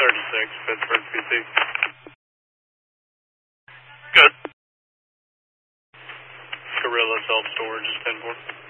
36, Pittsburgh PT. Good. Gorilla self-storage is 10-4.